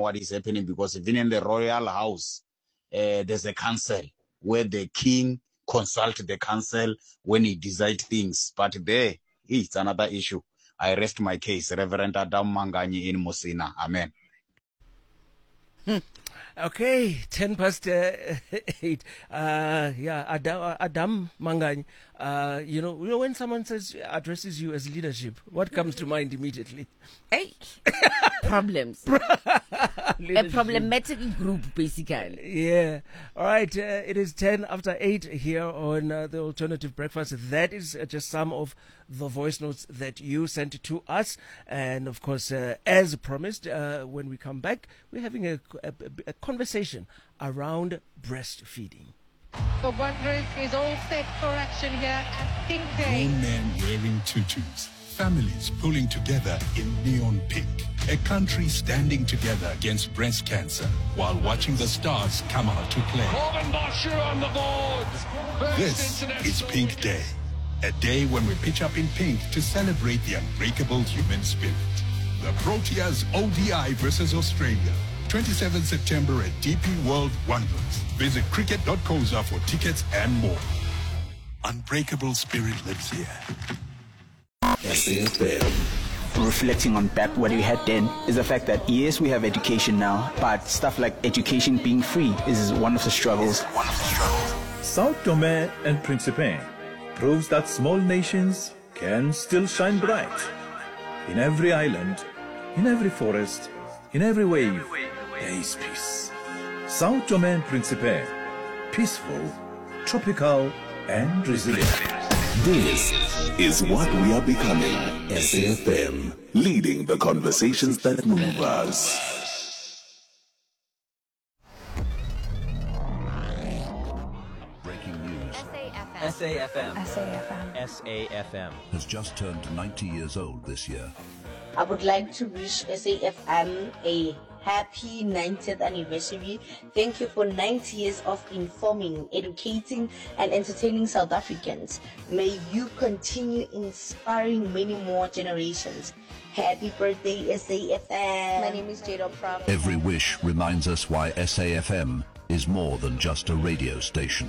what is happening, because even in the royal house, there's a council where the king consult the council when he decide things. But there, it's another issue. I rest my case. Reverend Adam Manganyi in Mosina. Amen. Okay, 10 past 8. Adam Manganyi. You know, when someone addresses you as leadership, what comes to mind immediately? Hey, problems. A problematic group, basically. Yeah. All right. It is 10 after 8 here on the Alternative Breakfast. That is just some of the voice notes that you sent to us. And of course, as promised, when we come back, we're having a conversation around breastfeeding. The Wanderers is all set for action here at Pink Day. Grown men wearing tutus, families pulling together in neon pink, a country standing together against breast cancer while watching the stars come out to play. Morgan Bosher on the board. This is Pink Day, a day when we pitch up in pink to celebrate the unbreakable human spirit. The Proteas ODI versus Australia, 27th September at DP World Wanderers. Visit cricket.coza for tickets and more. Unbreakable spirit lives here. Reflecting on back what we had then is the fact that yes, we have education now, but stuff like education being free is one of the struggles. Sao Tome and Principe proves that small nations can still shine bright. In every island, in every forest, in every wave, there is peace. Sao Tome and Principe, peaceful, tropical, and resilient. This is what we are becoming. SAFM, leading the conversations that move us. Breaking news. SAFM has just turned 90 years old this year. I would like to wish SAFM a happy 90th anniversary. Thank you for 90 years of informing, educating, and entertaining South Africans. May you continue inspiring many more generations. Happy birthday, SAFM. My name is Jada Prof. Every wish reminds us why SAFM is more than just a radio station.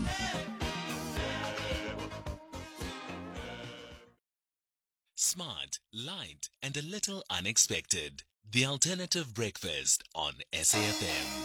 Smart, light, and a little unexpected. The Alternative Breakfast on SAFM.